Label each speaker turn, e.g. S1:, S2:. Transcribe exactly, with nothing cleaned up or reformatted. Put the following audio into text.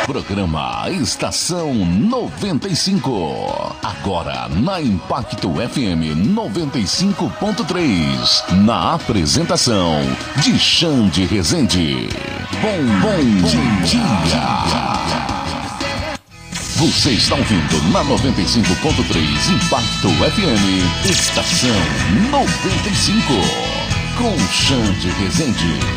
S1: Programa Estação noventa e cinco. Agora na Impacto F M noventa e cinco ponto três. Na apresentação de Xande Rezende. Bom, bom dia. Você está ouvindo na noventa e cinco ponto três Impacto F M. Estação noventa e cinco. Com Xande Rezende.